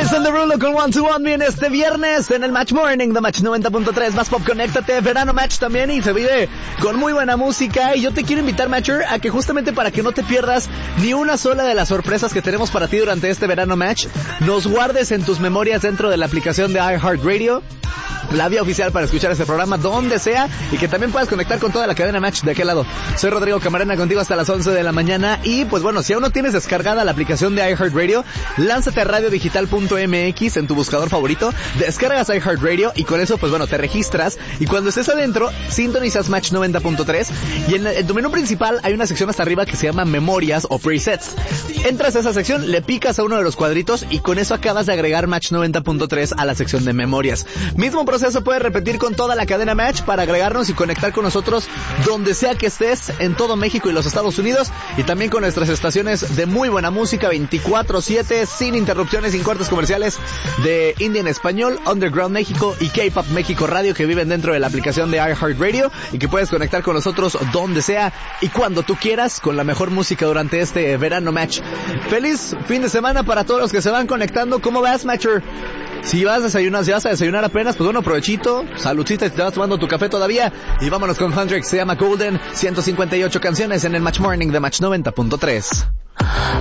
Jason Derulo con One to One Me en este viernes en el Match Morning de Match 90.3. Más Pop, conéctate, verano Match también y se vive con muy buena música. Y yo te quiero invitar, Matcher, a que justamente para que no te pierdas ni una sola de las sorpresas que tenemos para ti durante este verano Match, nos guardes en tus memorias dentro de la aplicación de iHeartRadio, la vía oficial para escuchar este programa donde sea, y que también puedas conectar con toda la cadena Match de aquel lado. Soy Rodrigo Camarena contigo hasta las 11 de la mañana. Y pues bueno, si aún no tienes descargada la aplicación de iHeartRadio, lánzate a radiodigital.mx en tu buscador favorito, descargas iHeartRadio y con eso pues bueno, te registras y cuando estés adentro sintonizas Match 90.3 y en tu menú principal hay una sección hasta arriba que se llama Memorias o Presets. Entras a esa sección, le picas a uno de los cuadritos y con eso acabas de agregar Match 90.3 a la sección de Memorias. Mismo proceso puedes repetir con toda la cadena Match para agregarnos y conectar con nosotros donde sea que estés en todo México y los Estados Unidos, y también con nuestras estaciones de muy buena música 24/7 sin interrupciones, sin cortes comerciales, de Indie en Español, Underground México y K-Pop México Radio, que viven dentro de la aplicación de iHeartRadio y que puedes conectar con nosotros donde sea y cuando tú quieras con la mejor música durante este verano Match. Feliz fin de semana para todos los que se van conectando. ¿Cómo vas, Matcher? Si vas a desayunar apenas, pues bueno, provechito, saludcita, te vas tomando tu café todavía y vámonos con Hendrix, se llama Golden, 158 canciones en el Match Morning de Match 90.3.